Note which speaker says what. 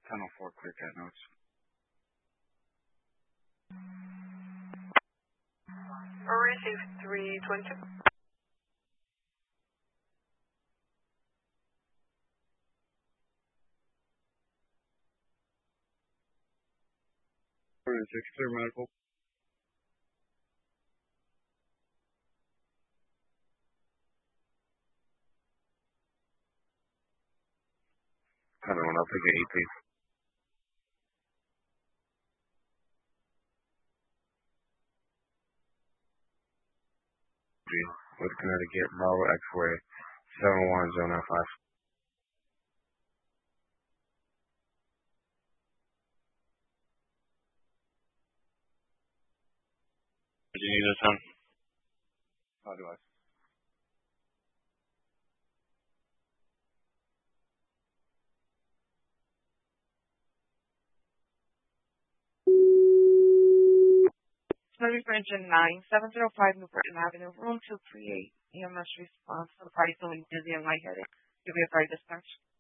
Speaker 1: 1004 clear cat notes.
Speaker 2: Receive 322.
Speaker 1: Clear medical. I'll take an 8, please. With Connecticut, Bravo X-Ray, 71095. Do you need this one? How do I?
Speaker 2: Service Engine 9705 Newport Avenue, room 238. EMS response to the party feeling dizzy and lightheaded. Give me a fire dispatch.